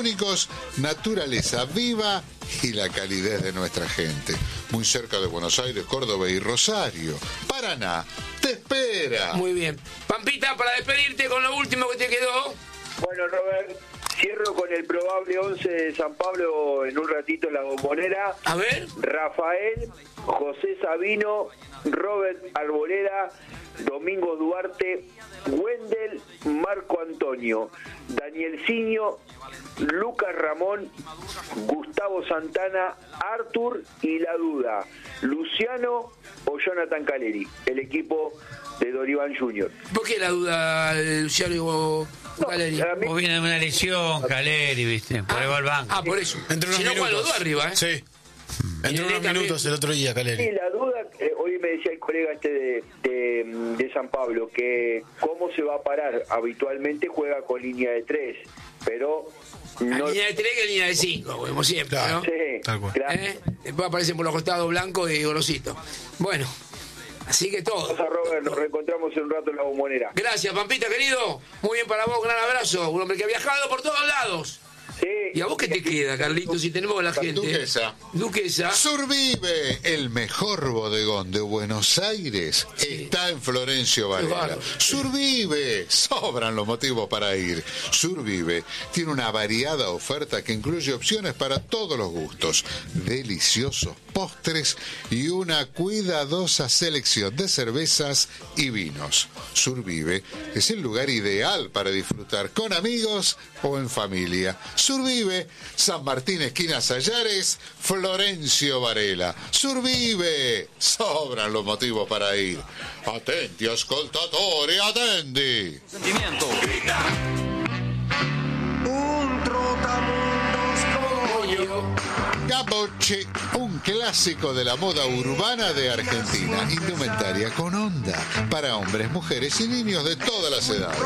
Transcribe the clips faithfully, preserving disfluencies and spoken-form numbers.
únicos, naturaleza viva y la calidez de nuestra gente. Muy cerca de Buenos Aires, Córdoba y Rosario. Paraná te espera. Muy bien. Pampita, para despedirte con lo último que te quedó. Bueno, Robert, cierro con el probable once de San Pablo en un ratito en la Bombonera. A ver. Rafael, José Sabino, Robert Arboleda, Domingo Duarte, Wendel, Marco Antonio, Daniel Ciño, Lucas Ramón, Gustavo Santana, Artur y La Duda, Luciano o Jonathan Caleri, el equipo de Doribán junior ¿Por qué La Duda, Luciano no, Caleri? mí... O viene de una lesión, Caleri, ¿viste? Por ahí va al banco. Ah, por eso. Entre unos si no, minutos. los dos arriba, ¿eh? Sí. Entre unos también. minutos el otro día, Caleri. Sí, la duda, eh, hoy me decía el colega este de, de, de San Pablo, que cómo se va a parar. Habitualmente juega con línea de tres, pero... No... La línea de tres que línea de cinco, como siempre, Claro. ¿no? Sí, Tal cual. claro. ¿Eh? Después aparecen por los costados Blanco y Gorosito. Bueno, así que todo. Vamos a Robert, nos reencontramos en un rato en la Bombonera. Gracias, Pampita, querido. Muy bien para vos, gran abrazo. Un hombre que ha viajado por todos lados. Sí. ¿Y a vos qué te queda, Carlitos, si tenemos a la gente? Duquesa. Duquesa. Survive, el mejor bodegón de Buenos Aires, Sí. está en Florencio Varela. Claro. Survive, sobran los motivos para ir. Survive tiene una variada oferta que incluye opciones para todos los gustos, deliciosos postres y una cuidadosa selección de cervezas y vinos. Survive es el lugar ideal para disfrutar con amigos o en familia. Survive, San Martín, esquina Sallares, Florencio Varela. Survive, sobran los motivos para ir. Attenti, ascoltatori, attendi. Sentimiento. Gaboche, un clásico de la moda urbana de Argentina. Indumentaria con onda para hombres, mujeres y niños de todas las edades.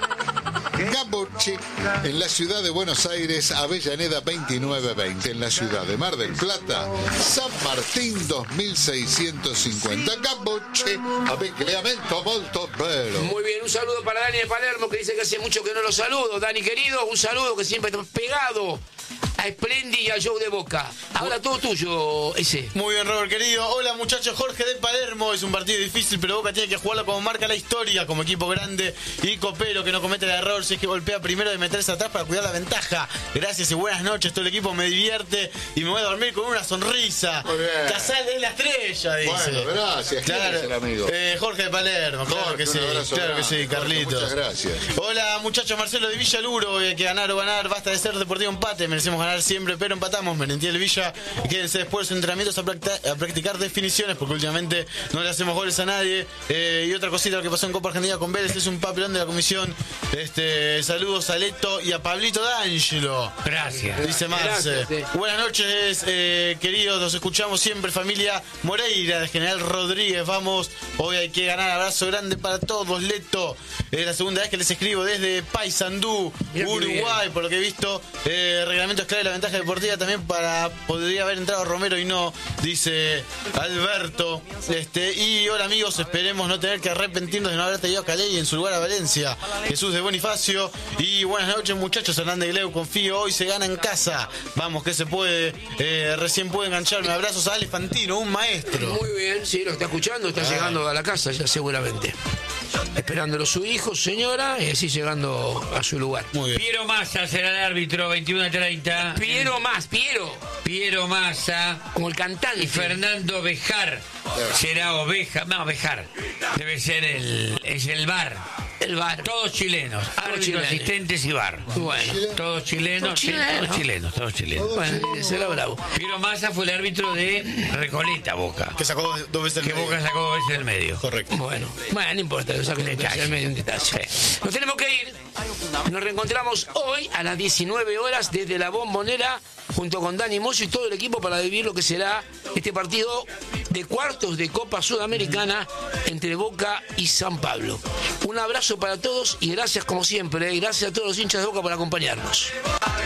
Gaboche, en la ciudad de Buenos Aires, Avellaneda veintinueve veinte. En la ciudad de Mar del Plata, San Martín dos mil seiscientos cincuenta. Gaboche, abecleamento molto bello. Muy bien, un saludo para Dani de Palermo, que dice que hace mucho que no lo saludo. Dani, querido, un saludo, que siempre está pegado a Splendid y a Joe de Boca. Ahora todo tuyo, ese. Muy bien, Robert, querido. Hola, muchachos. Jorge de Palermo. Es un partido difícil, pero Boca tiene que jugarlo como marca la historia, como equipo grande y copero, que no comete el error si es que golpea primero de meterse atrás para cuidar la ventaja. Gracias y buenas noches. Todo el equipo me divierte y me voy a dormir con una sonrisa. Muy bien. Casal es la estrella, dice. Bueno, gracias. ¿Quién Claro, es el amigo? eh, Jorge de Palermo, claro Jorge, que sí, un abrazo claro que grande. sí, Jorge, Carlitos. muchas gracias. Hola, muchachos, Marcelo de Villa Luro, eh, que ganar o ganar, basta de ser Deportivo empate, merecemos ganar siempre, pero empatamos, Merentiel Villa, y quédense después de los entrenamientos a, practa- a practicar definiciones, porque últimamente no le hacemos goles a nadie. Eh, y otra cosita, lo que pasó en Copa Argentina con Vélez, es un papelón de la comisión. Este, saludos a Leto y a Pablito D'Angelo. Gracias. Dice Marce. Gracias, sí. Buenas noches, eh, queridos, los escuchamos siempre, familia Moreira, de General Rodríguez. Vamos, hoy hay que ganar. Abrazo grande para todos, Leto. Es la segunda vez que les escribo desde Paysandú, Mirá qué Uruguay, bien. por lo que he visto. Eh, reglamento es clave, la ventaja deportiva también para. Podría haber entrado Romero y no, dice Alberto. Este, y hola amigos, esperemos no tener que arrepentirnos de no haber traído a Caleri en su lugar a Valencia. Jesús de Bonifacio. Y buenas noches, muchachos. Hernández Gleu, confío, hoy se gana en casa. Vamos, que se puede. Eh, recién puede engancharme. Abrazos a Ale Fantino, un maestro. Muy bien, sí, lo está escuchando, está llegando a la casa ya seguramente. Esperándolo su hijo, su señora, y así llegando a su lugar. Muy bien. Piero Massa será el árbitro, veintiuno a treinta. Piero más, Piero, Piero Massa como el cantante. y Fernando Bejar será Oveja. No, Bejar. Debe ser el. Es el bar. El bar. Todos chilenos. Árbitros, chilenos. asistentes y bar. Bueno, Todos chilenos. Todos sí, chilenos. Todos chilenos, todos chilenos. bueno, será bravo. Piero Massa fue el árbitro de Recoleta, Boca. Que sacó dos- dos veces el Que medio. Boca sacó dos veces del medio. Correcto. Bueno, bueno, no importa, lo saquen detalle. al medio un detalle. Nos tenemos que ir. Nos reencontramos hoy a las diecinueve horas desde la Bombonera junto con Dani Mosso y todo el equipo para vivir lo que será este partido de cuartos de Copa Sudamericana entre Boca y San Pablo. Un abrazo para todos y gracias como siempre, y gracias a todos los hinchas de Boca por acompañarnos.